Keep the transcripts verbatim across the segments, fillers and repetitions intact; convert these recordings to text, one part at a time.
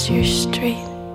your street.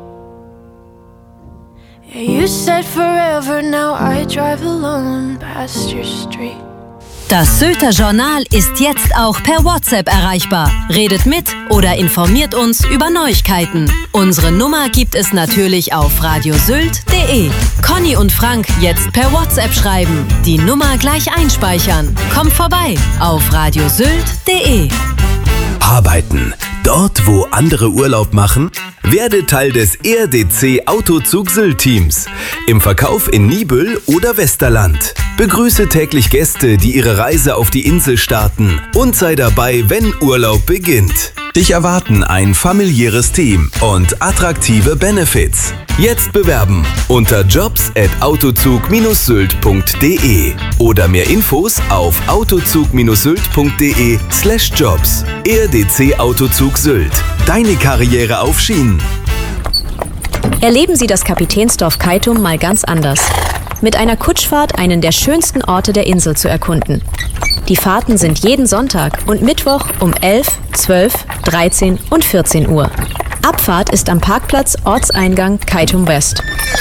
Yeah, you said forever, now I drive alone past your street. Das Sylter Journal ist jetzt auch per WhatsApp erreichbar. Redet mit oder informiert uns über Neuigkeiten. Unsere Nummer gibt es natürlich auf radiosylt punkt de. Conny und Frank jetzt per WhatsApp schreiben. Die Nummer gleich einspeichern. Kommt vorbei auf radiosylt punkt de. Arbeiten. Dort, wo andere Urlaub machen? Werde Teil des E R D C Autozug Sylt Teams. Im Verkauf in Niebüll oder Westerland. Begrüße täglich Gäste, die ihre Reise auf die Insel starten. Und sei dabei, wenn Urlaub beginnt. Dich erwarten ein familiäres Team und attraktive Benefits. Jetzt bewerben unter jobs at autozug sylt punkt de oder mehr Infos auf autozug sylt punkt de slash jobs. E R D C Autozug Sylt. Deine Karriere auf Schienen. Erleben Sie das Kapitänsdorf Keitum mal ganz anders. Mit einer Kutschfahrt einen der schönsten Orte der Insel zu erkunden. Die Fahrten sind jeden Sonntag und Mittwoch um elf, zwölf, dreizehn und vierzehn Uhr. Abfahrt ist am Parkplatz Ortseingang Keitum West.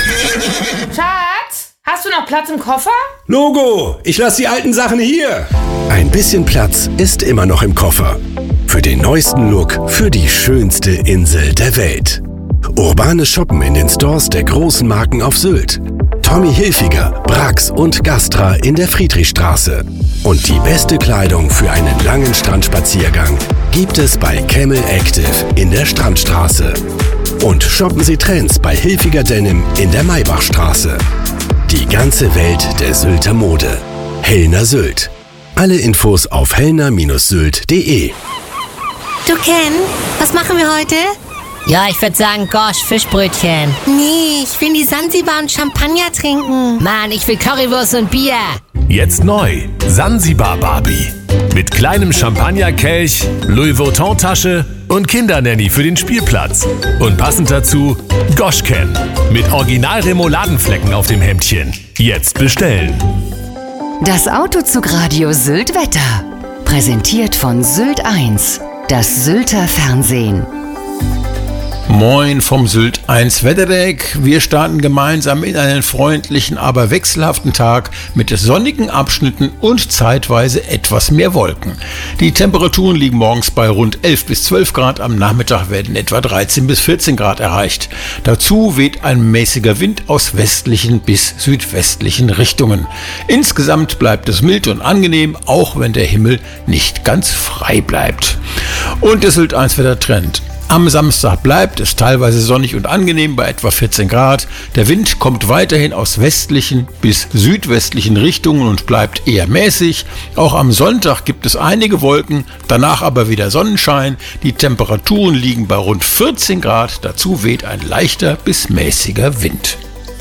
Schatz, hast du noch Platz im Koffer? Logo, ich lasse die alten Sachen hier. Ein bisschen Platz ist immer noch im Koffer. Für den neuesten Look, für die schönste Insel der Welt. Urbanes Shoppen in den Stores der großen Marken auf Sylt. Tommy Hilfiger, Brax und Gastra in der Friedrichstraße. Und die beste Kleidung für einen langen Strandspaziergang gibt es bei Camel Active in der Strandstraße. Und shoppen Sie Trends bei Hilfiger Denim in der Maybachstraße. Die ganze Welt der Sylter Mode. Hellner Sylt. Alle Infos auf hellner Sylt punkt de. Du Ken, was machen wir heute? Ja, ich würde sagen, gosh, Fischbrötchen. Nee, ich will die Sansibar und Champagner trinken. Mann, ich will Currywurst und Bier. Jetzt neu, Sansibar Barbie. Mit kleinem Champagnerkelch, Louis Vuitton-Tasche und Kindernanny für den Spielplatz. Und passend dazu Goschken mit Original-Remouladenflecken auf dem Hemdchen. Jetzt bestellen. Das Autozugradio Sylt Wetter. Präsentiert von Sylt eins, das Sylter Fernsehen. Moin vom Sylt eins Wetterdeck. Wir starten gemeinsam in einen freundlichen, aber wechselhaften Tag mit sonnigen Abschnitten und zeitweise etwas mehr Wolken. Die Temperaturen liegen morgens bei rund elf bis zwölf Grad, am Nachmittag werden etwa dreizehn bis vierzehn Grad erreicht. Dazu weht ein mäßiger Wind aus westlichen bis südwestlichen Richtungen. Insgesamt bleibt es mild und angenehm, auch wenn der Himmel nicht ganz frei bleibt. Und der Sylt eins Wettertrend. Am Samstag bleibt es teilweise sonnig und angenehm bei etwa vierzehn Grad. Der Wind kommt weiterhin aus westlichen bis südwestlichen Richtungen und bleibt eher mäßig. Auch am Sonntag gibt es einige Wolken, danach aber wieder Sonnenschein. Die Temperaturen liegen bei rund vierzehn Grad. Dazu weht ein leichter bis mäßiger Wind.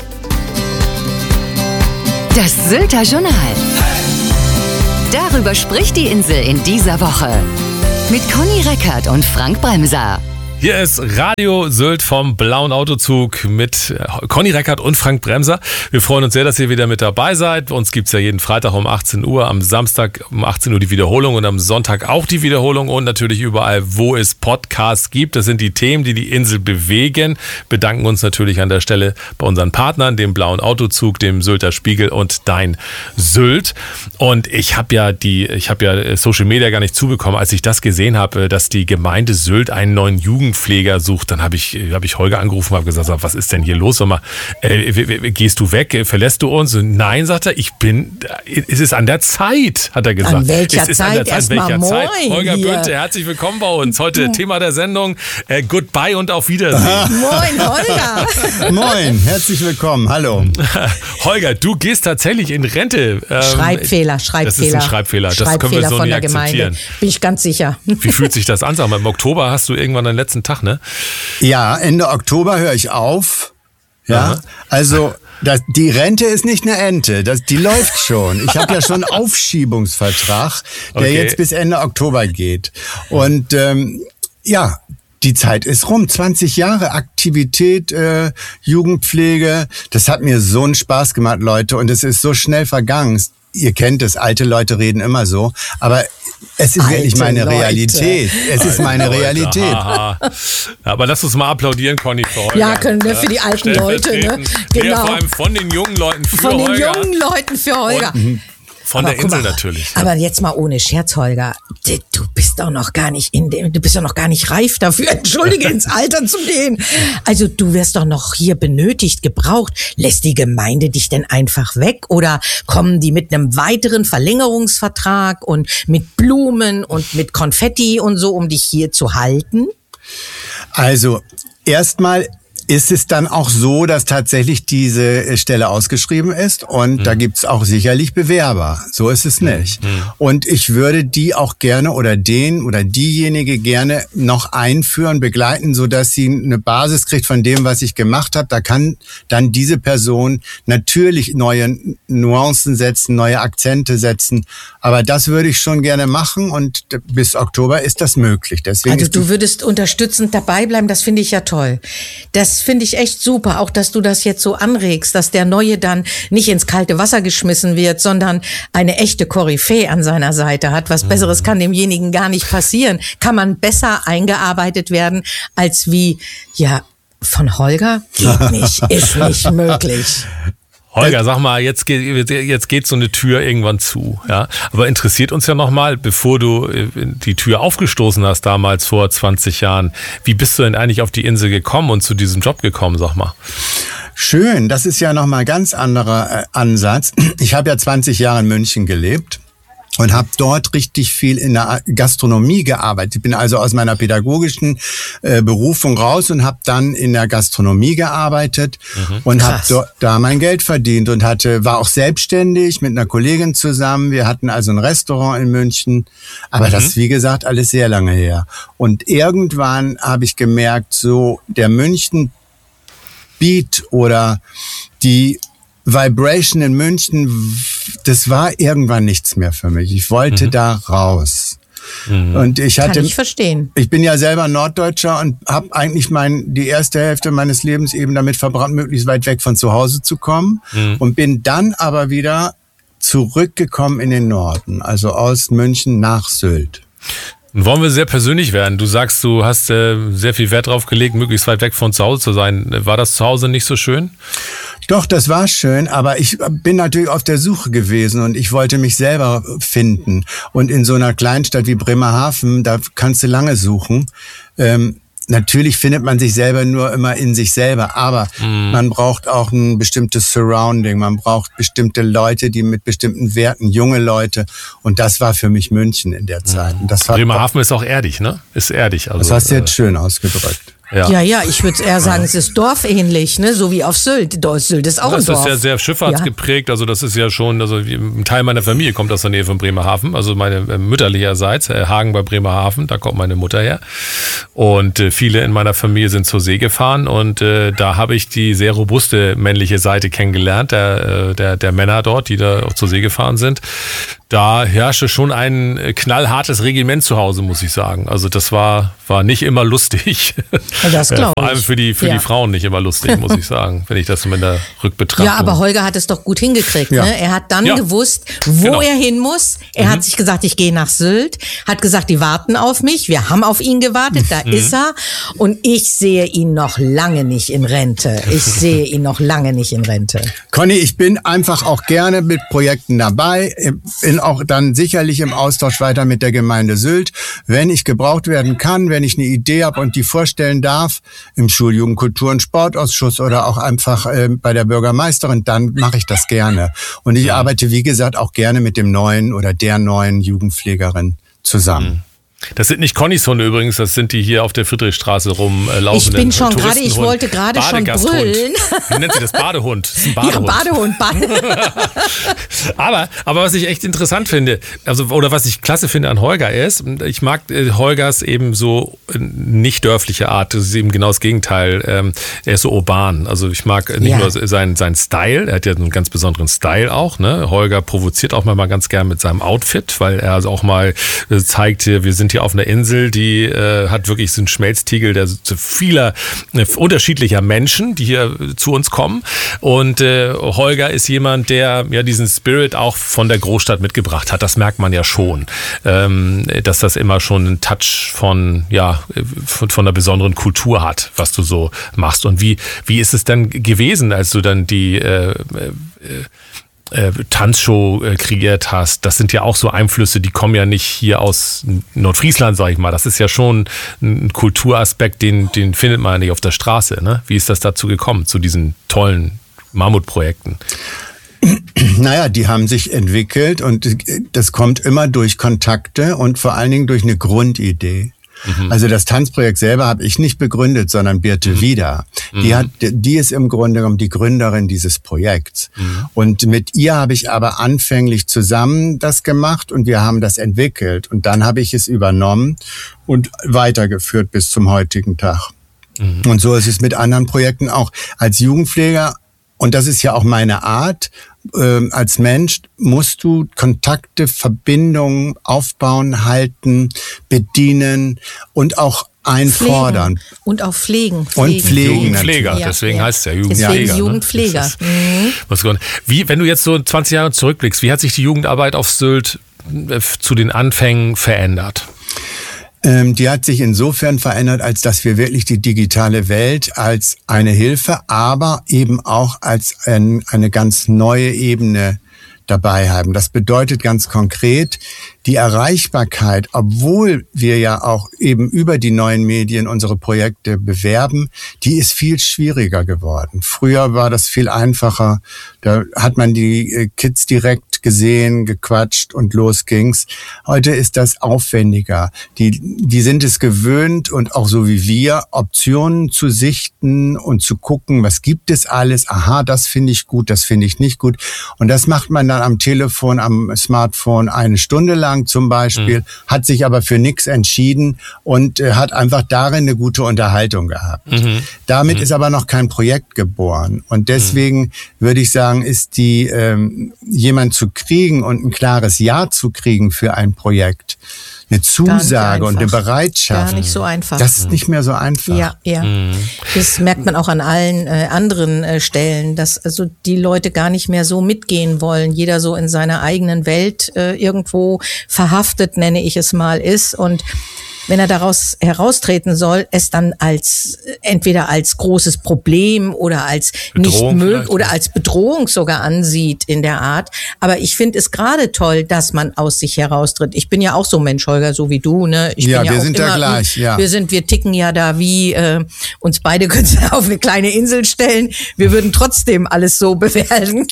Das Sylter Journal. Darüber spricht die Insel in dieser Woche. Mit Conny Reckert und Frank Bremser. Hier ist Radio Sylt vom Blauen Autozug mit Conny Reckert und Frank Bremser. Wir freuen uns sehr, dass ihr wieder mit dabei seid. Bei uns gibt es ja jeden Freitag um achtzehn Uhr, am Samstag um achtzehn Uhr die Wiederholung und am Sonntag auch die Wiederholung und natürlich überall, wo es Podcasts gibt. Das sind die Themen, die die Insel bewegen. Bedanken uns natürlich an der Stelle bei unseren Partnern, dem Blauen Autozug, dem Sylter Spiegel und Dein Sylt. Und ich habe ja die, ich habe ja Social Media gar nicht zubekommen, als ich das gesehen habe, dass die Gemeinde Sylt einen neuen Jugend Pfleger sucht, dann habe ich, hab ich Holger angerufen und habe gesagt, was ist denn hier los? Sag mal, äh, gehst du weg? Verlässt du uns? Und nein, sagt er, ich bin, es ist an der Zeit, hat er gesagt. An welcher es ist Zeit? An der Zeit. Erstmal welcher moin Zeit? Holger hier. Bünte, herzlich willkommen bei uns. Heute Thema der Sendung, äh, Goodbye und auf Wiedersehen. Moin, Holger. Moin, herzlich willkommen, hallo. Holger, du gehst tatsächlich in Rente. Ähm, Schreibfehler, Schreibfehler. Das ist ein Schreibfehler, das Schreibfehler können wir so von nicht der akzeptieren. Gemeinde. Bin ich ganz sicher. Wie fühlt sich das an? Sag mal, im Oktober hast du irgendwann deinen letzten Tag, ne? Ja, Ende Oktober höre ich auf. Ja, Aha. also das, die Rente ist nicht eine Ente, das, die läuft schon. Ich habe ja schon einen Aufschiebungsvertrag, der okay. jetzt bis Ende Oktober geht. Und ähm, ja, die Zeit ist rum. zwanzig Jahre Aktivität, äh, Jugendpflege. Das hat mir so einen Spaß gemacht, Leute. Und es ist so schnell vergangen. ihr kennt es, alte Leute reden immer so, aber es ist Alte wirklich meine Leute. Realität. Es ist meine Realität. Aha. Aber lass uns mal applaudieren, Conny, für Holger. Ja, können wir für die alten Leute, ne? Stellvertretend. Genau. Ja, vor allem von den jungen Leuten für Von den Holger. jungen Leuten für Holger. Und von Aber der guck Insel mal, natürlich. Aber jetzt mal ohne Scherz, Holger. D- Du bist doch noch gar nicht in dem, du bist doch noch gar nicht reif dafür, entschuldige, ins Alter zu gehen. Also du wirst doch noch hier benötigt, gebraucht. Lässt die Gemeinde dich denn einfach weg? Oder kommen die mit einem weiteren Verlängerungsvertrag und mit Blumen und mit Konfetti und so, um dich hier zu halten? Also, erstmal ist es dann auch so, dass tatsächlich diese Stelle ausgeschrieben ist und mhm. da gibt's auch sicherlich Bewerber. So ist es nicht. Mhm. Und ich würde die auch gerne oder den oder diejenige gerne noch einführen, begleiten, so dass sie eine Basis kriegt von dem, was ich gemacht habe. Da kann dann diese Person natürlich neue Nuancen setzen, neue Akzente setzen. Aber das würde ich schon gerne machen und bis Oktober ist das möglich. Deswegen Also ist du würdest unterstützend dabei bleiben, das finde ich ja toll. Das finde ich echt super, auch dass du das jetzt so anregst, dass der Neue dann nicht ins kalte Wasser geschmissen wird, sondern eine echte Koryphäe an seiner Seite hat. Was Besseres kann demjenigen gar nicht passieren. Kann man besser eingearbeitet werden, als wie, ja, von Holger? Geht nicht, ist nicht möglich. Holger, sag mal, jetzt geht, jetzt geht so eine Tür irgendwann zu, ja. Aber interessiert uns ja nochmal, bevor du die Tür aufgestoßen hast damals vor zwanzig Jahren, wie bist du denn eigentlich auf die Insel gekommen und zu diesem Job gekommen, sag mal? Schön, das ist ja nochmal ein ganz anderer äh, Ansatz. Ich habe ja zwanzig Jahre in München gelebt und habe dort richtig viel in der Gastronomie gearbeitet. Ich bin also aus meiner pädagogischen äh, Berufung raus und habe dann in der Gastronomie gearbeitet mhm. und habe do- da mein Geld verdient und hatte war auch selbstständig mit einer Kollegin zusammen. Wir hatten also ein Restaurant in München, aber mhm. das ist wie gesagt alles sehr lange her. Und irgendwann habe ich gemerkt, so der München Beat oder die Vibration in München, das war irgendwann nichts mehr für mich. Ich wollte mhm. da raus. Mhm. Und ich hatte, Kann ich verstehen. Ich bin ja selber Norddeutscher und habe eigentlich mein, die erste Hälfte meines Lebens eben damit verbracht, möglichst weit weg von zu Hause zu kommen. Mhm. Und bin dann aber wieder zurückgekommen in den Norden, also aus München nach Sylt. Und wollen wir sehr persönlich werden? Du sagst, du hast äh, sehr viel Wert drauf gelegt, möglichst weit weg von zu Hause zu sein. War das zu Hause nicht so schön? Doch, das war schön, aber ich bin natürlich auf der Suche gewesen und ich wollte mich selber finden. Und in so einer Kleinstadt wie Bremerhaven, da kannst du lange suchen. Ähm, Natürlich findet man sich selber nur immer in sich selber, aber mm. man braucht auch ein bestimmtes Surrounding, man braucht bestimmte Leute, die mit bestimmten Werten, junge Leute, und das war für mich München in der Zeit. Und das Bremerhaven ist auch erdig, ne? Ist erdig. Also, das hast du jetzt schön ausgedrückt. Ja, ja, ja, ich würde eher sagen, es ist dorfähnlich, ne? So wie auf Sylt. Sylt ist auch das ein Dorf. Das ist ja sehr schifffahrtsgeprägt, also das ist ja schon, also ein Teil meiner Familie kommt aus der Nähe von Bremerhaven, also meine mütterlicherseits, Hagen bei Bremerhaven, da kommt meine Mutter her. Und äh, viele in meiner Familie sind zur See gefahren und äh, da habe ich die sehr robuste männliche Seite kennengelernt, der, der, der Männer dort, die da auch zur See gefahren sind. Da herrschte schon ein knallhartes Regiment zu Hause, muss ich sagen. Also das war, war nicht immer lustig. Das glaube ich. Vor allem für die, für ja. die Frauen nicht immer lustig, muss ich sagen, wenn ich das mit der Rückbetrachtung... Ja, aber Holger hat es doch gut hingekriegt. Ja. Ne? Er hat dann ja. gewusst, wo genau. er hin muss. Er mhm. hat sich gesagt, ich gehe nach Sylt. Hat gesagt, die warten auf mich. Wir haben auf ihn gewartet. Da mhm. ist er. Und ich sehe ihn noch lange nicht in Rente. Ich sehe ihn noch lange nicht in Rente. Conny, ich bin einfach auch gerne mit Projekten dabei. Bin auch dann sicherlich im Austausch weiter mit der Gemeinde Sylt. Wenn ich gebraucht werden kann, wenn ich eine Idee habe und die vorstellen darf, im Schul-, Kultur- und Sportausschuss oder auch einfach äh, bei der Bürgermeisterin, dann mache ich das gerne. Und ich arbeite, wie gesagt, auch gerne mit dem neuen oder der neuen Jugendpflegerin zusammen. Das sind nicht Connys Hunde übrigens, das sind die hier auf der Friedrichstraße rumlaufen. Ich bin schon gerade, ich wollte gerade schon brüllen. Wie nennt sie das? Badehund. Das ist ein Badehund. Ja, Badehund. Badehund. aber, aber was ich echt interessant finde, also oder was ich klasse finde an Holger ist, ich mag äh, Holgers eben so nicht dörfliche Art, das ist eben genau das Gegenteil. Ähm, er ist so urban. Also ich mag nicht ja. nur seinen sein Style, er hat ja einen ganz besonderen Style auch. Ne? Holger provoziert auch mal ganz gern mit seinem Outfit, weil er also auch mal äh, zeigt, wir sind hier auf einer Insel, die äh, hat wirklich so einen Schmelztiegel der vieler äh, unterschiedlicher Menschen, die hier zu uns kommen. Und äh, Holger ist jemand, der ja diesen Spirit auch von der Großstadt mitgebracht hat. Das merkt man ja schon, ähm, dass das immer schon einen Touch von, ja, von, von einer besonderen Kultur hat, was du so machst. Und wie, wie ist es dann gewesen, als du dann die äh, äh, Äh, Tanzshow äh, kreiert hast? Das sind ja auch so Einflüsse, die kommen ja nicht hier aus Nordfriesland, sag ich mal. Das ist ja schon ein Kulturaspekt, den, den findet man ja nicht auf der Straße. Ne? Wie ist das dazu gekommen, zu diesen tollen Mammutprojekten? Naja, die haben sich entwickelt und das kommt immer durch Kontakte und vor allen Dingen durch eine Grundidee. Mhm. Also das Tanzprojekt selber habe ich nicht begründet, sondern Birte mhm. Wieder. Die Mhm. hat, die ist im Grunde genommen die Gründerin dieses Projekts. Mhm. Und mit ihr habe ich aber anfänglich zusammen das gemacht und wir haben das entwickelt. Und dann habe ich es übernommen und weitergeführt bis zum heutigen Tag. Mhm. Und so ist es mit anderen Projekten auch. Als Jugendpfleger, und das ist ja auch meine Art, äh, als Mensch musst du Kontakte, Verbindungen aufbauen, halten, bedienen und auch einfordern. Pflegen. Und auch pflegen. Und pflegen. pflegen. Jugendpfleger, Ja, deswegen ja. heißt es ja Deswegen Jugendpfleger. ne? Jugendpfleger. Das ist- Mhm. was gut. Wie, wenn du jetzt so zwanzig Jahre zurückblickst, wie hat sich die Jugendarbeit auf Sylt äh, zu den Anfängen verändert? Ähm, die hat sich insofern verändert, als dass wir wirklich die digitale Welt als eine Hilfe, aber eben auch als ein, eine ganz neue Ebene dabei haben. Das bedeutet ganz konkret, die Erreichbarkeit, obwohl wir ja auch eben über die neuen Medien unsere Projekte bewerben, die ist viel schwieriger geworden. Früher war das viel einfacher. Da hat man die Kids direkt gesehen, gequatscht und los ging's. Heute ist das aufwendiger. Die, die sind es gewöhnt und auch so wie wir, Optionen zu sichten und zu gucken, was gibt es alles. Aha, das finde ich gut, das finde ich nicht gut. Und das macht man dann am Telefon, am Smartphone eine Stunde lang zum Beispiel, mhm. hat sich aber für nichts entschieden und äh, hat einfach darin eine gute Unterhaltung gehabt. Mhm. Damit Mhm. ist aber noch kein Projekt geboren. Und deswegen mhm. würde ich sagen, ist die ähm, jemand zu kriegen und ein klares Ja zu kriegen für ein Projekt, eine Zusage und eine Bereitschaft. Gar nicht so einfach. Das ist nicht mehr so einfach. Ja, ja. Mhm. Das merkt man auch an allen äh, anderen äh, Stellen, dass also die Leute gar nicht mehr so mitgehen wollen. Jeder so in seiner eigenen Welt äh, irgendwo verhaftet, nenne ich es mal, ist. Und wenn er daraus heraustreten soll, es dann als entweder als großes Problem oder als Bedrohung nicht möglich vielleicht, oder ja. als Bedrohung sogar ansieht in der Art. Aber ich finde es gerade toll, dass man aus sich heraustritt. Ich bin ja auch so ein Mensch, Holger, so wie du, ne? Ich Ja, bin ja wir auch sind immer, da gleich, ja. Wir sind, wir ticken ja da wie äh, uns beide können sie auf eine kleine Insel stellen. Wir würden trotzdem alles so bewerten.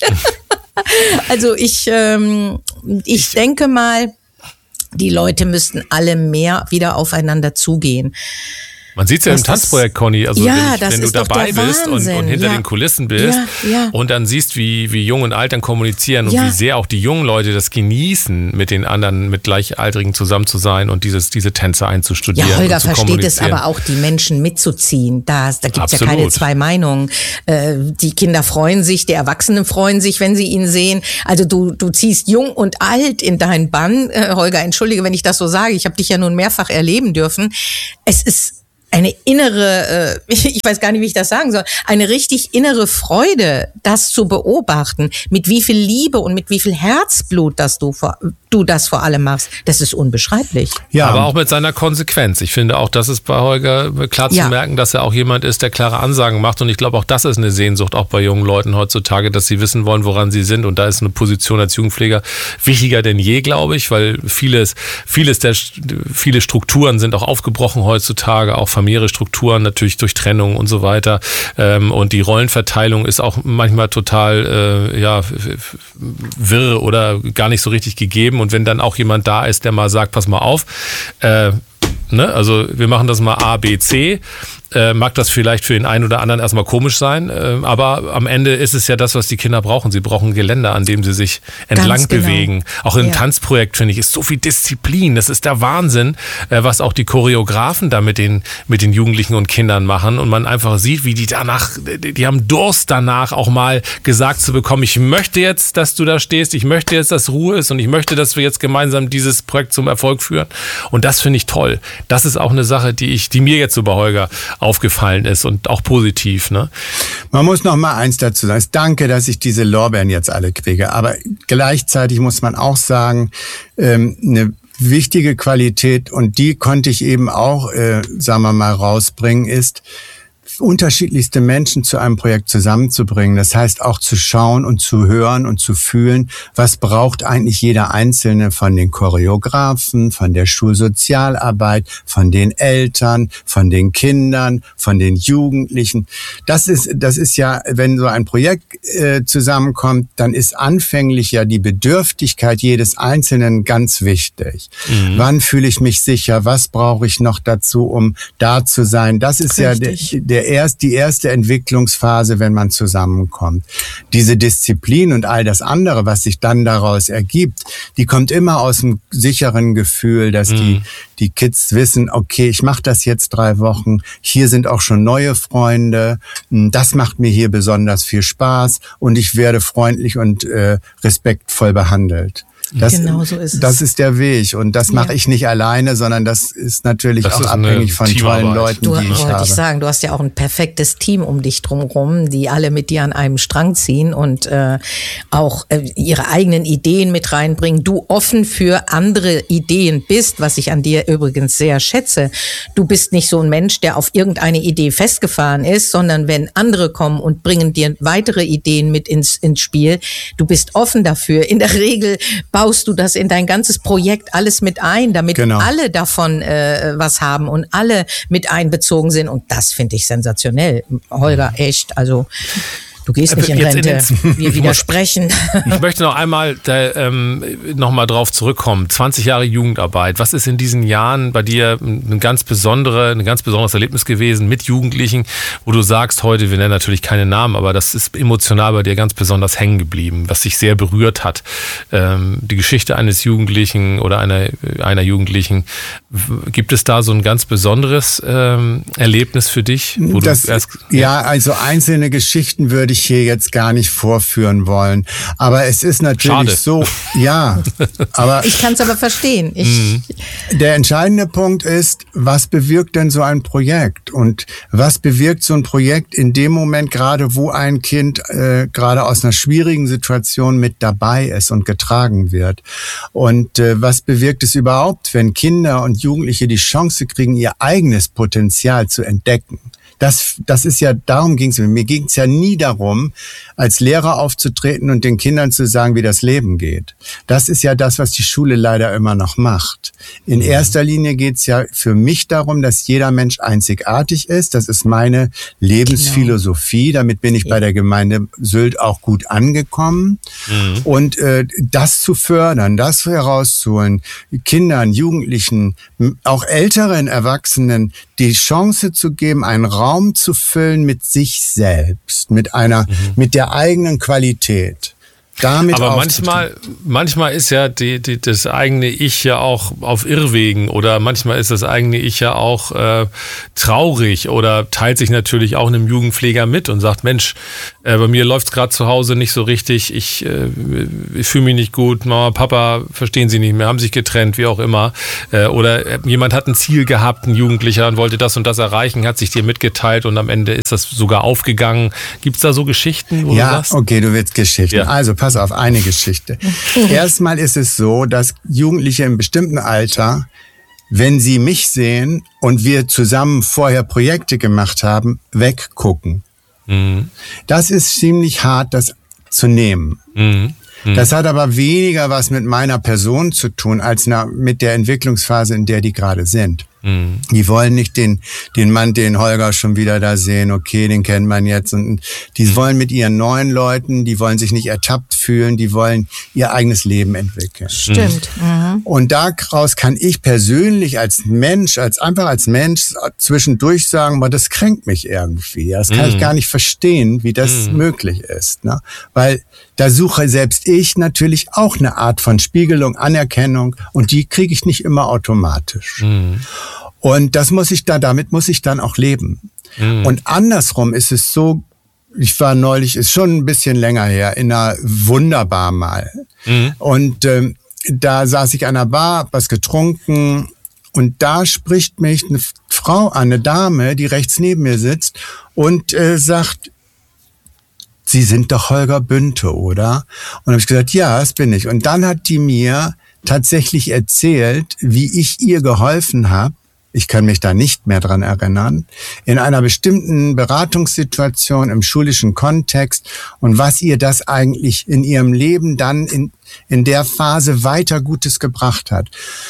Also ich, ähm, ich denke mal, die Leute müssten alle mehr wieder aufeinander zugehen. Man sieht es ja Das im Tanzprojekt, ist- Conny, also Ja, wenn, ich, das wenn du ist doch dabei der bist und, Wahnsinn, und hinter ja. den Kulissen bist Ja, ja. und dann siehst, wie, wie jung und alt dann kommunizieren und Ja. wie sehr auch die jungen Leute das genießen, mit den anderen, mit Gleichaltrigen zusammen zu sein und dieses, diese Tänze einzustudieren. Ja, Holger und zu versteht es kommunizieren. aber auch, die Menschen mitzuziehen. Da, da gibt's ja Absolut. keine zwei Meinungen. Äh, die Kinder freuen sich, die Erwachsenen freuen sich, wenn sie ihn sehen. Also du, du ziehst jung und alt in deinen Bann. Äh, Holger, entschuldige, wenn ich das so sage. Ich habe dich ja nun mehrfach erleben dürfen. Es ist eine innere, äh, ich weiß gar nicht, wie ich das sagen soll, eine richtig innere Freude, das zu beobachten, mit wie viel Liebe und mit wie viel Herzblut, dass du vor, du das vor allem machst. Das ist unbeschreiblich. Ja, Aber auch mit seiner Konsequenz. Ich finde auch, das ist bei Holger klar zu Ja. merken, dass er auch jemand ist, der klare Ansagen macht. Und ich glaube, auch das ist eine Sehnsucht, auch bei jungen Leuten heutzutage, dass sie wissen wollen, woran sie sind. Und da ist eine Position als Jugendpfleger wichtiger denn je, glaube ich, weil vieles, vieles der, viele Strukturen sind auch aufgebrochen heutzutage, auch familiäre Strukturen, natürlich durch Trennung und so weiter. Und die Rollenverteilung ist auch manchmal total, äh, ja, wirr oder gar nicht so richtig gegeben. Und wenn dann auch jemand da ist, der mal sagt, pass mal auf, äh, ne, also wir machen das mal A, B, C, äh, mag das vielleicht für den einen oder anderen erstmal komisch sein, äh, aber am Ende ist es ja das, was die Kinder brauchen. Sie brauchen ein Geländer, an dem sie sich entlang genau. bewegen. Auch im ja. Tanzprojekt, finde ich, ist so viel Disziplin. Das ist der Wahnsinn, äh, was auch die Choreografen da mit den, mit den Jugendlichen und Kindern machen. Und man einfach sieht, wie die danach, die, die haben Durst danach, auch mal gesagt zu bekommen, ich möchte jetzt, dass du da stehst, ich möchte jetzt, dass Ruhe ist und ich möchte, dass wir jetzt gemeinsam dieses Projekt zum Erfolg führen. Und das finde ich toll. Das ist auch eine Sache, die ich, die mir jetzt so bei Holger aufgefallen ist und auch positiv. Ne? Man muss noch mal eins dazu sagen. Danke, dass ich diese Lorbeeren jetzt alle kriege. Aber gleichzeitig muss man auch sagen, ähm, eine wichtige Qualität, und die konnte ich eben auch, äh, sagen wir mal, rausbringen, ist, unterschiedlichste Menschen zu einem Projekt zusammenzubringen. Das heißt auch zu schauen und zu hören und zu fühlen, was braucht eigentlich jeder Einzelne von den Choreografen, von der Schulsozialarbeit, von den Eltern, von den Kindern, von den Jugendlichen. Das ist, das ist ja, wenn so ein Projekt äh, zusammenkommt, dann ist anfänglich ja die Bedürftigkeit jedes Einzelnen ganz wichtig. Mhm. Wann fühle ich mich sicher? Was brauche ich noch dazu, um da zu sein? Das ist Richtig. ja der, der erst, die erste Entwicklungsphase, wenn man zusammenkommt. Diese Disziplin und all das andere, was sich dann daraus ergibt, die kommt immer aus dem sicheren Gefühl, dass mhm. die, die Kids wissen, okay, ich mache das jetzt drei Wochen, hier sind auch schon neue Freunde, das macht mir hier besonders viel Spaß und ich werde freundlich und äh, respektvoll behandelt. Das, genau so ist es. Das ist der Weg und das mache ja. ich nicht alleine, sondern das ist natürlich das auch ist abhängig von tollen Leuten, du, die ich wollte habe. Ich sagen, du hast ja auch ein perfektes Team um dich drumherum, die alle mit dir an einem Strang ziehen und äh, auch äh, ihre eigenen Ideen mit reinbringen. Du offen für andere Ideen bist, was ich an dir übrigens sehr schätze. Du bist nicht so ein Mensch, der auf irgendeine Idee festgefahren ist, sondern wenn andere kommen und bringen dir weitere Ideen mit ins, ins Spiel, du bist offen dafür. In der Regel baust du das in dein ganzes Projekt alles mit ein, damit genau. alle davon äh, was haben und alle mit einbezogen sind. Und das finde ich sensationell. Holger, echt, also du gehst nicht in Jetzt Rente, in wir widersprechen. Ich möchte noch einmal da, ähm, noch mal drauf zurückkommen. zwanzig Jahre Jugendarbeit. Was ist in diesen Jahren bei dir ein ganz besondere, ein ganz besonderes Erlebnis gewesen mit Jugendlichen, wo du sagst heute, wir nennen natürlich keine Namen, aber das ist emotional bei dir ganz besonders hängen geblieben, was dich sehr berührt hat. Ähm, die Geschichte eines Jugendlichen oder einer, einer Jugendlichen. Gibt es da so ein ganz besonderes ähm, Erlebnis für dich? Wo das, du erst, ja, ja, also einzelne Geschichten würde ich hier jetzt gar nicht vorführen wollen. Aber es ist natürlich Schade. so, ja. Aber ich kann es aber verstehen. Ich mhm. Der entscheidende Punkt ist, was bewirkt denn so ein Projekt? Und was bewirkt so ein Projekt in dem Moment gerade, wo ein Kind äh, gerade aus einer schwierigen Situation mit dabei ist und getragen wird? Und äh, was bewirkt es überhaupt, wenn Kinder und Jugendliche die Chance kriegen, ihr eigenes Potenzial zu entdecken? Das, das ist ja, darum ging es mir. Mir ging es ja nie darum, als Lehrer aufzutreten und den Kindern zu sagen, wie das Leben geht. Das ist ja das, was die Schule leider immer noch macht. In mhm. erster Linie geht es ja für mich darum, dass jeder Mensch einzigartig ist. Das ist meine Lebensphilosophie. Genau. Damit bin ich ja. bei der Gemeinde Sylt auch gut angekommen. Mhm. Und äh, das zu fördern, das herauszuholen, Kindern, Jugendlichen, auch älteren Erwachsenen die Chance zu geben, einen Raum zu füllen mit sich selbst, mit einer, mhm. mit der eigenen Qualität. Damit Aber manchmal, manchmal ist ja die, die, das eigene Ich ja auch auf Irrwegen oder manchmal ist das eigene Ich ja auch äh, traurig oder teilt sich natürlich auch einem Jugendpfleger mit und sagt, Mensch, äh, bei mir läuft's gerade zu Hause nicht so richtig, ich, äh, ich fühle mich nicht gut, Mama, Papa verstehen sie nicht mehr, haben sich getrennt, wie auch immer. Äh, oder jemand hat ein Ziel gehabt, ein Jugendlicher, und wollte das und das erreichen, hat sich dir mitgeteilt und am Ende ist das sogar aufgegangen. Gibt's da so Geschichten, wo ja, du sagst? Okay, du willst Geschichten. Ja. Also pass auf, eine Geschichte. Erstmal ist es so, dass Jugendliche im bestimmten Alter, wenn sie mich sehen und wir zusammen vorher Projekte gemacht haben, weggucken. Mhm. Das ist ziemlich hart, das zu nehmen. Mhm. Mhm. Das hat aber weniger was mit meiner Person zu tun, als mit der Entwicklungsphase, in der die gerade sind. Mhm. Die wollen nicht den, den Mann, den Holger schon wieder da sehen, okay, den kennt man jetzt. Und die mhm. wollen mit ihren neuen Leuten, die wollen sich nicht ertappt fühlen, die wollen ihr eigenes Leben entwickeln. Stimmt. Mhm. Und daraus kann ich persönlich als Mensch, als einfach als Mensch zwischendurch sagen, boah, das kränkt mich irgendwie. Das kann mhm. ich gar nicht verstehen, wie das mhm. möglich ist. Ne? Weil da suche selbst ich natürlich auch eine Art von Spiegelung, Anerkennung und die kriege ich nicht immer automatisch. Mhm. Und das muss ich da, damit muss ich dann auch leben. Mhm. Und andersrum ist es so, ich war neulich, ist schon ein bisschen länger her, in einer Wunderbar mal. Mhm. Und ähm, da saß ich an einer Bar, hab was getrunken und da spricht mich eine Frau an, eine Dame, die rechts neben mir sitzt und äh, sagt, Sie sind doch Holger Bünte, oder? Und habe ich gesagt, ja, das bin ich. Und dann hat die mir tatsächlich erzählt, wie ich ihr geholfen habe. Ich kann mich da nicht mehr dran erinnern, in einer bestimmten Beratungssituation im schulischen Kontext und was ihr das eigentlich in ihrem Leben dann in, in der Phase weiter Gutes gebracht hat.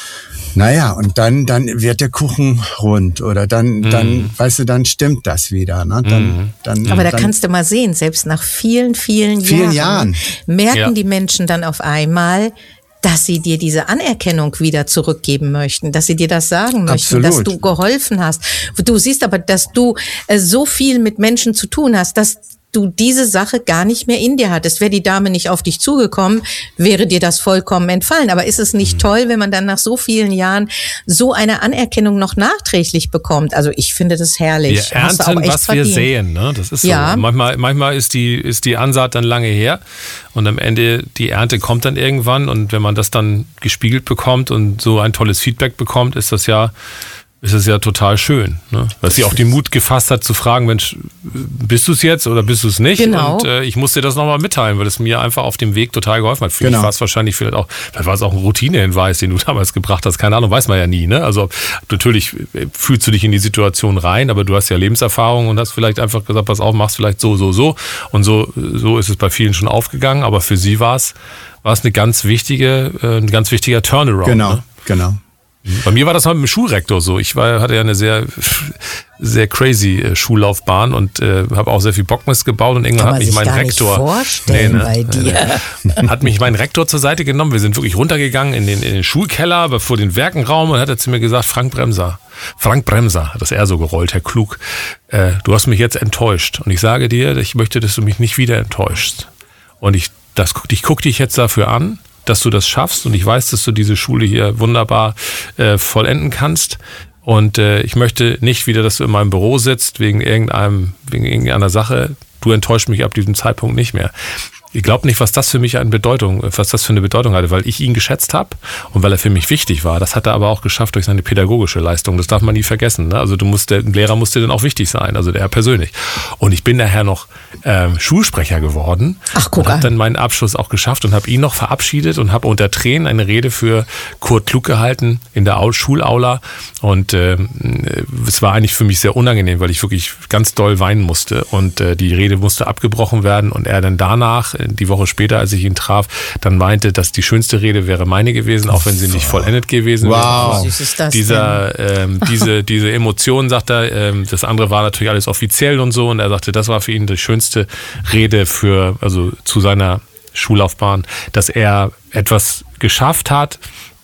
Naja, und dann, dann wird der Kuchen rund oder dann, mm. dann, weißt du, dann stimmt das wieder. Ne? Dann, mm. dann, Aber da dann, kannst du mal sehen, selbst nach vielen, vielen, vielen Jahren, Jahren merken ja. die Menschen dann auf einmal, dass sie dir diese Anerkennung wieder zurückgeben möchten, dass sie dir das sagen möchten, Absolut. dass du geholfen hast. Du siehst aber, dass du äh, so viel mit Menschen zu tun hast, dass du diese Sache gar nicht mehr in dir hattest. Wäre die Dame nicht auf dich zugekommen, wäre dir das vollkommen entfallen. Aber ist es nicht mhm. toll, wenn man dann nach so vielen Jahren so eine Anerkennung noch nachträglich bekommt? Also ich finde das herrlich. Wir ernten, auch echt was verdient. wir sehen. Ne? Das ist so. Ja. Manchmal, manchmal ist die, ist die Ansaat dann lange her und am Ende die Ernte kommt dann irgendwann und wenn man das dann gespiegelt bekommt und so ein tolles Feedback bekommt, ist das ja ist es ja total schön, ne? Weil sie auch den Mut gefasst hat zu fragen, Mensch, bist du es jetzt oder bist du es nicht? Genau. Und äh, ich musste das nochmal mitteilen, weil es mir einfach auf dem Weg total geholfen hat. Für genau. mich war es wahrscheinlich vielleicht auch, vielleicht war es auch ein Routinehinweis, den du damals gebracht hast. Keine Ahnung, weiß man ja nie. Ne? Also natürlich fühlst du dich in die Situation rein, aber du hast ja Lebenserfahrung und hast vielleicht einfach gesagt, pass auf, mach's vielleicht so, so, so. Und so, so ist es bei vielen schon aufgegangen. Aber für sie war es, war es eine ganz wichtige, ein ganz wichtiger Turnaround. Genau, ne? genau. Bei mir war das mal mit dem Schulrektor so. Ich war, hatte ja eine sehr, sehr crazy äh, Schullaufbahn und äh, habe auch sehr viel Bockmist gebaut und irgendwann Kann hat man mich sich mein gar Rektor nicht vorstellen bei dir. Nee, hat mich mein Rektor zur Seite genommen. Wir sind wirklich runtergegangen in den, in den Schulkeller, bevor den Werkenraum und hat er zu mir gesagt, Frank Bremser, Frank Bremser, hat das er so gerollt, Herr Klug, äh, du hast mich jetzt enttäuscht und ich sage dir, ich möchte, dass du mich nicht wieder enttäuschst. Und ich, das, ich gucke dich jetzt dafür an, dass du das schaffst und ich weiß, dass du diese Schule hier wunderbar äh, vollenden kannst und äh, ich möchte nicht wieder, dass du in meinem Büro sitzt wegen irgendeinem, wegen irgendeiner Sache. Du enttäuscht mich ab diesem Zeitpunkt nicht mehr. Ich glaube nicht, was das für mich eine Bedeutung, was das für eine Bedeutung hatte, weil ich ihn geschätzt habe und weil er für mich wichtig war. Das hat er aber auch geschafft durch seine pädagogische Leistung. Das darf man nie vergessen. Ne? Also du musst, der Lehrer musste dann auch wichtig sein, also der persönlich. Und ich bin daher noch ähm, Schulsprecher geworden. Ach, guck und habe an. dann meinen Abschluss auch geschafft und habe ihn noch verabschiedet und habe unter Tränen eine Rede für Kurt Klug gehalten in der Schulaula. Und äh, es war eigentlich für mich sehr unangenehm, weil ich wirklich ganz doll weinen musste. Und äh, die Rede musste abgebrochen werden und er dann danach die Woche später, als ich ihn traf, dann meinte, dass die schönste Rede wäre meine gewesen, auch wenn sie nicht vollendet gewesen wow. wäre. Wie süß ist das Dieser, ähm, diese, diese Emotionen, sagt er, ähm, das andere war natürlich alles offiziell und so und er sagte, das war für ihn die schönste Rede für, also zu seiner Schullaufbahn, dass er etwas geschafft hat,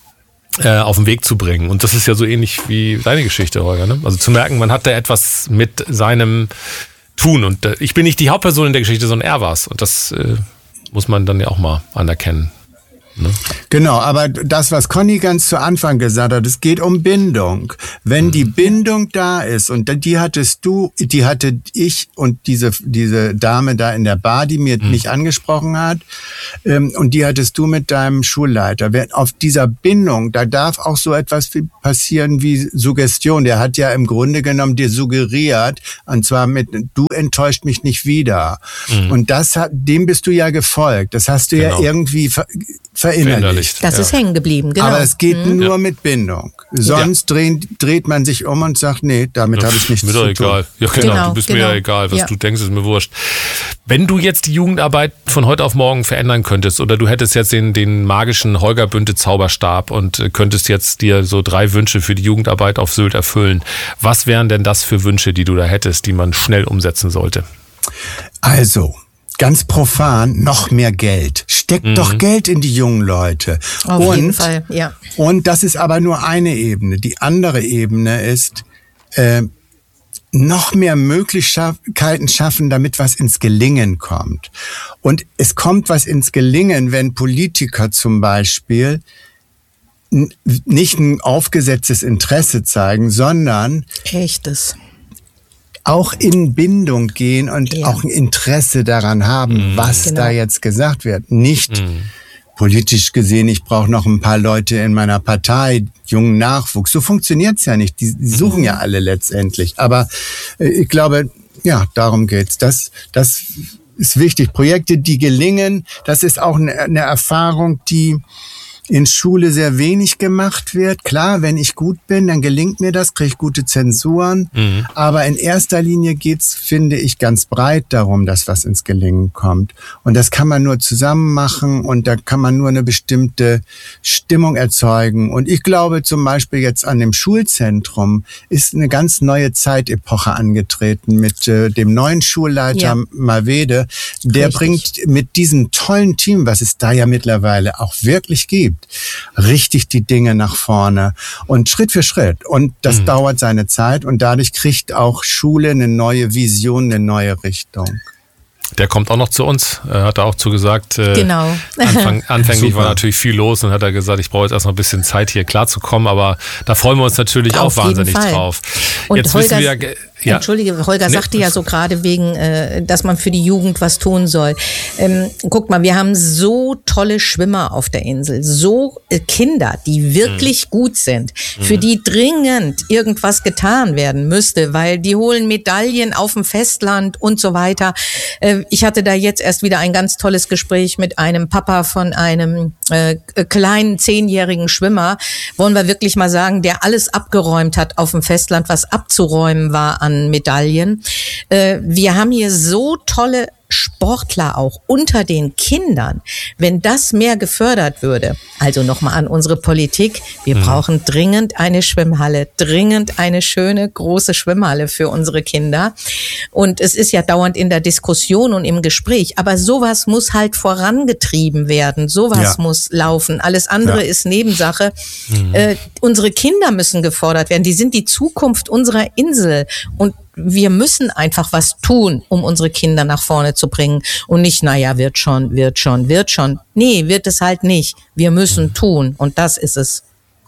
äh, auf den Weg zu bringen. Und das ist ja so ähnlich wie deine Geschichte, Holger. Ne? Also zu merken, man hat da etwas mit seinem tun. Und äh, ich bin nicht die Hauptperson in der Geschichte, sondern er war's. Und das äh, muss man dann ja auch mal anerkennen. Ne? Genau, aber das, was Conny ganz zu Anfang gesagt hat, es geht um Bindung. Wenn mhm. die Bindung da ist und die hattest du, die hatte ich und diese diese Dame da in der Bar, die mir mhm. mich angesprochen hat, ähm, und die hattest du mit deinem Schulleiter. Wenn auf dieser Bindung, da darf auch so etwas passieren wie Suggestion. Der hat ja im Grunde genommen dir suggeriert, und zwar mit, du enttäuscht mich nicht wieder. Mhm. Und das hat, dem bist du ja gefolgt. Das hast du genau. ja irgendwie ver, ver verinnerlicht. Das ja. ist hängen geblieben, genau. Aber es geht mhm. nur Ja. mit Bindung. Sonst Ja. drehen, dreht man sich um und sagt, nee, damit habe ich nichts mir zu doch tun. egal. Ja, genau, Genau, du bist genau. mir ja egal, was Ja. du denkst, ist mir wurscht. Wenn du jetzt die Jugendarbeit von heute auf morgen verändern könntest oder du hättest jetzt den, den magischen Holger Bünte Zauberstab und äh, könntest jetzt dir so drei Wünsche für die Jugendarbeit auf Sylt erfüllen, was wären denn das für Wünsche, die du da hättest, die man schnell umsetzen sollte? Also, ganz profan, noch mehr Geld. Steckt Mhm. doch Geld in die jungen Leute. Auf und, jeden Fall, ja. Und das ist aber nur eine Ebene. Die andere Ebene ist, äh, noch mehr Möglichkeiten schaffen, damit was ins Gelingen kommt. Und es kommt was ins Gelingen, wenn Politiker zum Beispiel n- nicht ein aufgesetztes Interesse zeigen, sondern Echtes. auch in Bindung gehen und Ja. auch ein Interesse daran haben, was Genau. da jetzt gesagt wird. Nicht Mhm. politisch gesehen, ich brauche noch ein paar Leute in meiner Partei, jungen Nachwuchs. So funktioniert's ja nicht. Die, die suchen ja alle letztendlich. Aber äh, ich glaube, ja, darum geht's. Das, das ist wichtig. Projekte, die gelingen, das ist auch eine, eine Erfahrung, die in Schule sehr wenig gemacht wird. Klar, wenn ich gut bin, dann gelingt mir das, kriege ich gute Zensuren. Mhm. Aber in erster Linie geht's, finde ich, ganz breit darum, dass was ins Gelingen kommt. Und das kann man nur zusammen machen und da kann man nur eine bestimmte Stimmung erzeugen. Und ich glaube zum Beispiel jetzt an dem Schulzentrum ist eine ganz neue Zeitepoche angetreten mit äh, dem neuen Schulleiter Ja. Mawede. Der Richtig. bringt mit diesem tollen Team, was es da ja mittlerweile auch wirklich gibt, richtig die Dinge nach vorne und Schritt für Schritt. Und das Mhm. dauert seine Zeit und dadurch kriegt auch Schule eine neue Vision, eine neue Richtung. Der kommt auch noch zu uns, äh, hat er auch zugesagt. Äh, Genau. Anfang, anfänglich Super. war natürlich viel los und hat er gesagt, ich brauche jetzt erst noch ein bisschen Zeit hier klarzukommen, aber da freuen wir uns natürlich Auf auch jeden wahnsinnig Fall. drauf. Und jetzt Holger, wissen wir ja, ge- ja. Entschuldige, Holger Nee, sagte ja so gerade wegen, äh, dass man für die Jugend was tun soll. Ähm, guck mal, wir haben so tolle Schwimmer auf der Insel, so äh, Kinder, die wirklich Mhm. gut sind, für die dringend irgendwas getan werden müsste, weil die holen Medaillen auf dem Festland und so weiter. Äh, ich hatte da jetzt erst wieder ein ganz tolles Gespräch mit einem Papa von einem äh, kleinen zehnjährigen Schwimmer, wollen wir wirklich mal sagen, der alles abgeräumt hat auf dem Festland, was abzuräumen war an Medaillen. Äh, wir haben hier so tolle Sportler auch unter den Kindern. Wenn das mehr gefördert würde, also nochmal an unsere Politik, wir Mhm. brauchen dringend eine Schwimmhalle, dringend eine schöne, große Schwimmhalle für unsere Kinder. Und es ist ja dauernd in der Diskussion und im Gespräch, aber sowas muss halt vorangetrieben werden, sowas Ja. muss laufen. Alles andere Ja. ist Nebensache. Äh, unsere Kinder müssen gefordert werden, die sind die Zukunft unserer Insel und wir müssen einfach was tun, um unsere Kinder nach vorne zu bringen und nicht, naja, wird schon, wird schon, wird schon. Nee, wird es halt nicht. Wir müssen tun und das ist es.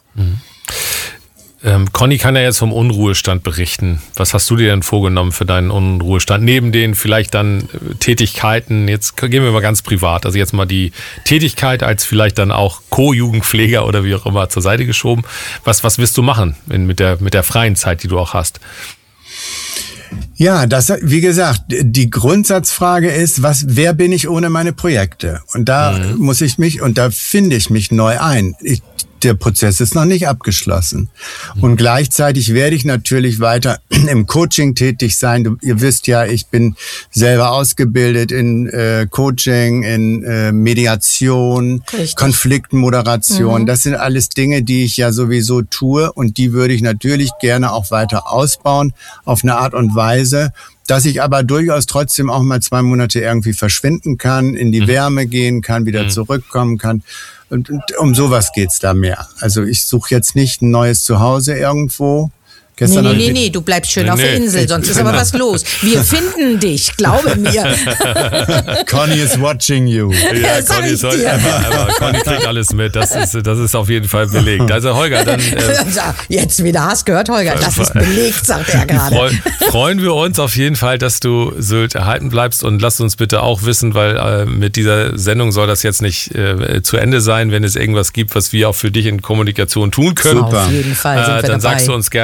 Ähm, Conny kann ja jetzt vom Unruhestand berichten. Was hast du dir denn vorgenommen für deinen Unruhestand? Neben den vielleicht dann äh, Tätigkeiten, jetzt gehen wir mal ganz privat, also jetzt mal die Tätigkeit als vielleicht dann auch Co-Jugendpfleger oder wie auch immer zur Seite geschoben. Was, was wirst du machen in, mit, der, mit der freien Zeit, die du auch hast? Ja, das, wie gesagt, die Grundsatzfrage ist, was, wer bin ich ohne meine Projekte? Und da Mhm. muss ich mich, und da finde ich mich neu ein. Ich, der Prozess ist noch nicht abgeschlossen. Und gleichzeitig werde ich natürlich weiter im Coaching tätig sein. Du, ihr wisst ja, ich bin selber ausgebildet in äh, Coaching, in äh, Mediation, Richtig. Konfliktmoderation. Das sind alles Dinge, die ich ja sowieso tue und die würde ich natürlich gerne auch weiter ausbauen auf eine Art und Weise, dass ich aber durchaus trotzdem auch mal zwei Monate irgendwie verschwinden kann, in die Wärme gehen kann, wieder zurückkommen kann. Und, und um sowas geht's da mehr. Also ich suche jetzt nicht ein neues Zuhause irgendwo. Nee, Gestern nee, hab nee, ich- nee, du bleibst schön Nee, auf der nee. Insel, sonst ist aber was los. Wir finden dich, glaube mir. Conny is watching you. Ja, Sag Conny, ich soll, dir. aber, aber Conny kriegt alles mit. Das ist, das ist auf jeden Fall belegt. Also Holger, dann äh, Jetzt wieder hast gehört, Holger, das ist belegt, sagt er gerade. freu, freuen wir uns auf jeden Fall, dass du Sylt erhalten bleibst und lasst uns bitte auch wissen, weil äh, mit dieser Sendung soll das jetzt nicht äh, zu Ende sein, wenn es irgendwas gibt, was wir auch für dich in Kommunikation tun können. Super. Auf jeden Fall sind Äh, wir dann dabei. sagst du uns gerne Bescheid.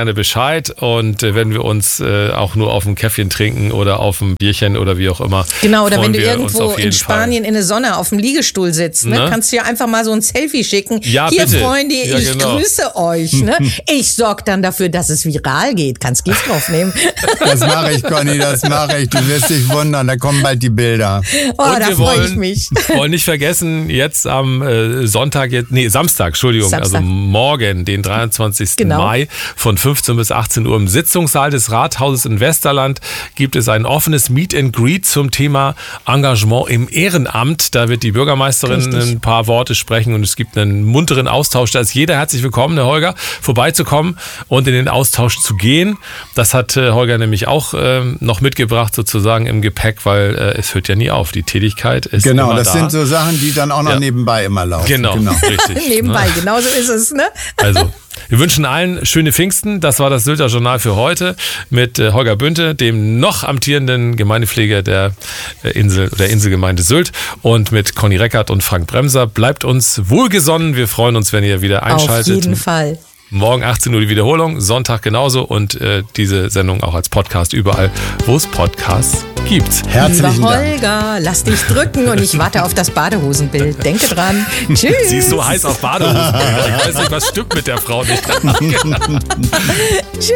Bescheid und äh, wenn wir uns äh, auch nur auf ein Käffchen trinken oder auf ein Bierchen oder wie auch immer. Genau, oder wenn du irgendwo in Spanien Fall. in der Sonne auf dem Liegestuhl sitzt, ne, ne? kannst du ja einfach mal so ein Selfie schicken. Ja, Hier, bitte. Freunde, ja, ich genau. grüße euch. Ne? Ich sorge dann dafür, dass es viral geht. Kannst Gift draufnehmen. Das mache ich, Conny, das mache ich. Du wirst dich wundern, da kommen bald die Bilder. Oh, und da freue ich mich. Wollen nicht vergessen, jetzt am äh, Sonntag, jetzt, nee, Samstag, Entschuldigung, Samstag. also morgen, den dreiundzwanzigsten Genau. Mai, von fünfzehn bis achtzehn Uhr im Sitzungssaal des Rathauses in Westerland gibt es ein offenes Meet and Greet zum Thema Engagement im Ehrenamt. Da wird die Bürgermeisterin Richtig. ein paar Worte sprechen und es gibt einen munteren Austausch. Da ist jeder herzlich willkommen, Herr Holger, vorbeizukommen und in den Austausch zu gehen. Das hat äh, Holger nämlich auch äh, noch mitgebracht, sozusagen im Gepäck, weil äh, es hört ja nie auf. Die Tätigkeit ist Genau, immer das da. sind so Sachen, die dann auch noch ja. nebenbei immer laufen. Genau, genau. richtig. nebenbei, ne? genau so ist es. Ne? Also, wir wünschen allen schöne Pfingsten. Das war das Sylter Journal für heute mit äh, Holger Bünte, dem noch amtierenden Gemeindepfleger der äh, Insel, der Inselgemeinde Sylt, und mit Conny Reckert und Frank Bremser. Bleibt uns wohlgesonnen. Wir freuen uns, wenn ihr wieder einschaltet. Auf jeden Fall. Morgen achtzehn Uhr die Wiederholung, Sonntag genauso und äh, diese Sendung auch als Podcast überall, wo es Podcasts gibt. Herzlichen Lieber Holger, Dank. Lass dich drücken und ich warte auf das Badehosenbild. Denke dran. Tschüss. Sie ist so heiß auf Badehosenbilder. Ich weiß nicht, was stimmt mit der Frau nicht. Tschüss.